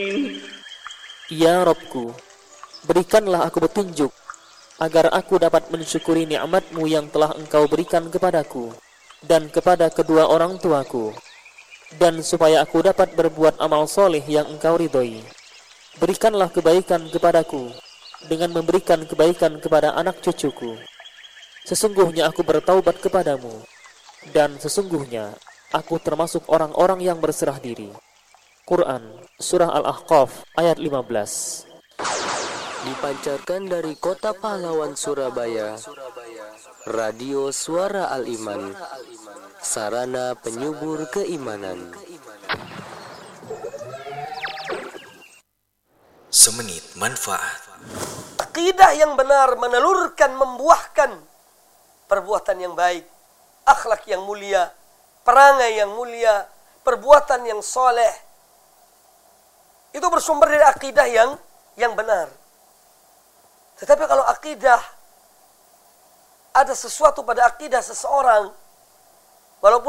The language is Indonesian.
Ya Rabbku, berikanlah aku petunjuk, agar aku dapat mensyukuri nikmat-Mu yang telah Engkau berikan kepadaku dan kepada kedua orang tuaku, dan supaya aku dapat berbuat amal soleh yang Engkau ridhoi. Berikanlah kebaikan kepadaku dengan memberikan kebaikan kepada anak cucuku. Sesungguhnya aku bertaubat kepadamu, dan sesungguhnya aku termasuk orang-orang yang berserah diri. Quran Surah Al-Ahqaf ayat 15. Dipancarkan dari kota pahlawan Surabaya, Radio Suara Al-Iman, sarana penyubur keimanan. Semenit manfaat. Akidah yang benar menelurkan, membuahkan perbuatan yang baik, akhlak yang mulia, perangai yang mulia, perbuatan yang soleh. Itu bersumber dari akidah yang benar. Tetapi kalau akidah, ada sesuatu pada akidah seseorang, walaupun